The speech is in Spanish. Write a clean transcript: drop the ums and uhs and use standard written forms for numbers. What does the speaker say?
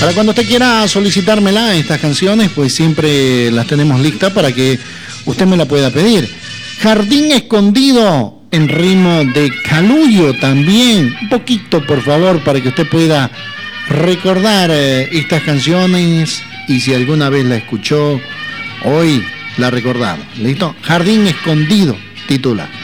Para cuando usted quiera solicitármela, estas canciones, pues siempre las tenemos listas para que usted me la pueda pedir. Jardín Escondido, en ritmo de Caluyo también. Un poquito, por favor, para que usted pueda recordar estas canciones y si alguna vez la escuchó, hoy la recordamos. ¿Listo? Jardín Escondido, titula.